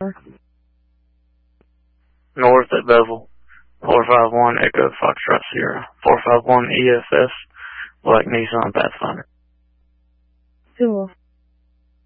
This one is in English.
North at Bevel. 451 Echo Foxtrot Sierra. 451 EFS, Black Nissan Pathfinder. Cool.